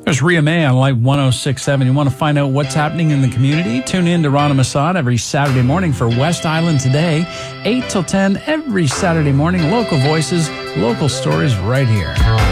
There's Ria May on Live 106.7. You want to find out what's happening in the community? Tune in to Rana Masad every Saturday morning for West Island Today, 8 till 10 every Saturday morning. Local voices, local stories right here.